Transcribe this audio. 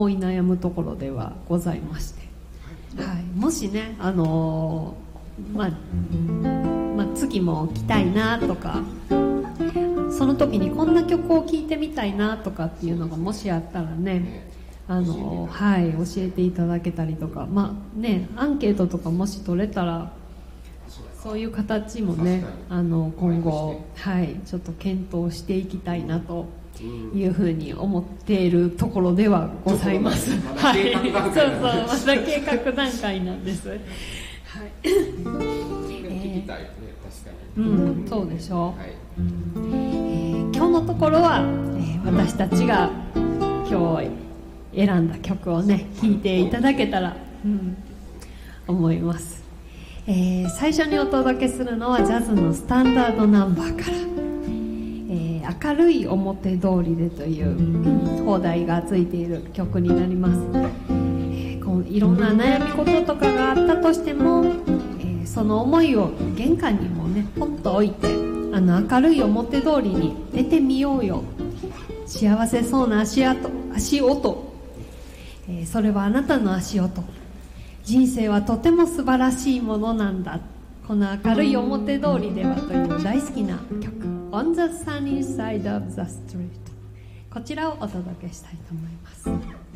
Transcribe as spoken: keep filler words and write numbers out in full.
追い悩むところではございまして、はい、もしね、あのーまあまあ、次も来たいなとか、その時にこんな曲を聴いてみたいなとかっていうのがもしあったらね、あのーはい、教えていただけたりとか、まあね、アンケートとかもし取れたらそういう形もね、あの今後、はい、ちょっと検討していきたいなというふうに思っているところではございます。はい、そうそう、まだ計画段階なんです。はい。 聞きたいね、確かに。 うん、そうでしょう。はい、えー、今日のところは、えー、私たちが今日選んだ曲をね、聴いていただけたら、うん、思います。えー、最初にお届けするのはジャズのスタンダードナンバーから、えー、明るい表通りでという放題がついている曲になります。えー、こういろんな悩み事とかがあったとしても、えー、その思いを玄関にもねポンと置いて、あの明るい表通りに出てみようよ、幸せそうな足跡、足音、えー、それはあなたの足音、人生はとても素晴らしいものなんだ、この明るい表通りではという大好きな曲 On the Sunny Side of the Street、 こちらをお届けしたいと思います。